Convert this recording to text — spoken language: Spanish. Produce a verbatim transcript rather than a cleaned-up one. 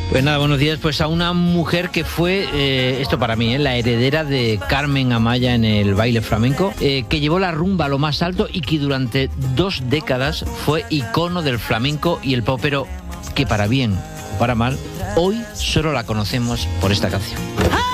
Pues nada, buenos días. Pues a una mujer que fue, eh, esto para mí, eh, la heredera de Carmen Amaya en el baile flamenco, eh, que llevó la rumba a lo más alto y que durante dos décadas fue icono del flamenco y el pop, pero que para bien o para mal, hoy solo la conocemos por esta canción.